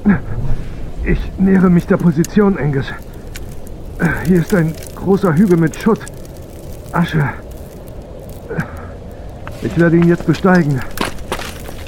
Ich nähere mich der Position, Angus. Hier ist ein großer Hügel mit Schutt. Asche. Ich werde ihn jetzt besteigen.